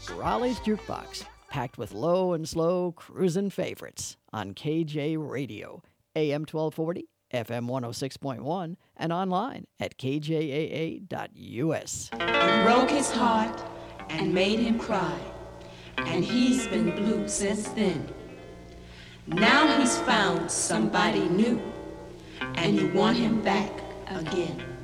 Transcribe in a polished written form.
Raleigh's Jukebox, packed with low and slow cruising favorites on KJ Radio, AM 1240, FM 106.1, and online at kjaa.us. It broke his heart and made him cry, and he's been blue since then. Now he's found somebody new, and you want him back again.